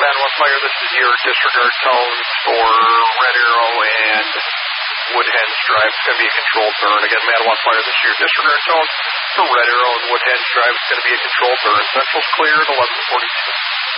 Madawan Fire, this is your disregard tones for Red Arrow and Woodhenge Drive. It's going to be a controlled burn. Again, Madawan Fire, this is your disregard tones for Red Arrow and Woodhenge Drive. It's going to be a controlled burn. Central's clear at 11:42.